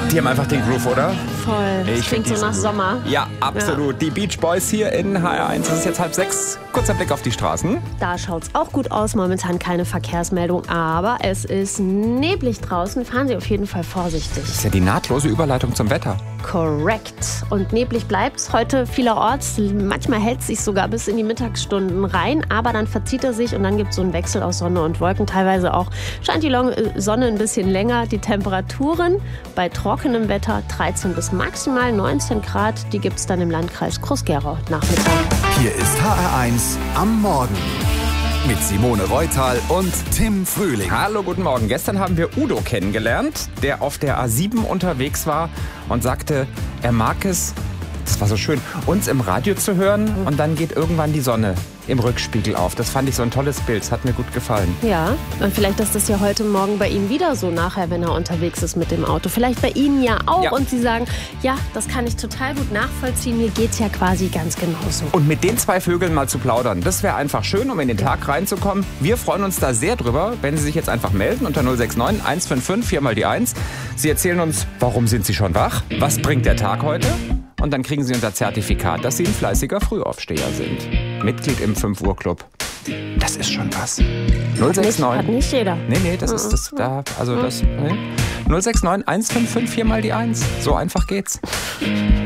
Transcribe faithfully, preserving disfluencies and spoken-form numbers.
Die haben einfach den Groove, oder? Voll. Das Ich klingt find so nach diesen- Sommer. Ja, absolut. Ja. Die Beach Boys hier in H R eins. Es ist jetzt halb sechs. Kurzer Blick auf die Straßen. Da schaut's auch gut aus. Momentan keine Verkehrsmeldung, aber es ist neblig draußen. Fahren Sie auf jeden Fall vorsichtig. Das ist ja die nahtlose Überleitung zum Wetter. Korrekt. Und neblig bleibt's heute vielerorts. Manchmal hält es sich sogar bis in die Mittagsstunden rein, aber dann verzieht er sich und dann gibt es so einen Wechsel aus Sonne und Wolken. Teilweise auch scheint die Long- Sonne ein bisschen länger. Die Temperaturen bei trockenem Wetter dreizehn bis maximal neunzehn Grad. Die gibt es dann im Landkreis Groß-Gerau Nachmittag. Hier ist H R eins am Morgen mit Simone Reutal und Tim Frühling. Hallo, guten Morgen. Gestern haben wir Udo kennengelernt, der auf der A sieben unterwegs war und sagte, er mag es, das war so schön, uns im Radio zu hören und dann geht irgendwann die Sonne im Rückspiegel auf. Das fand ich so ein tolles Bild, das hat mir gut gefallen. Ja, und vielleicht ist das ja heute Morgen bei Ihnen wieder so nachher, wenn er unterwegs ist mit dem Auto. Vielleicht bei Ihnen ja auch Ja. und Sie sagen, ja, das kann ich total gut nachvollziehen. Mir geht's ja quasi ganz genauso. Und mit den zwei Vögeln mal zu plaudern, das wäre einfach schön, um in den Tag reinzukommen. Wir freuen uns da sehr drüber, wenn Sie sich jetzt einfach melden unter null sechs neun eins fünf fünf vier mal die eins. Sie erzählen uns, warum sind Sie schon wach? Was bringt der Tag heute? Und dann kriegen Sie unser Zertifikat, dass Sie ein fleißiger Frühaufsteher sind. Mitglied im fünf Uhr Club. Das ist schon was. null sechs neun. Hat nicht jeder. Nee, nee, das ist das da. Also das. Nee. null sechs neun eins fünf fünf vier mal die eins. So einfach geht's.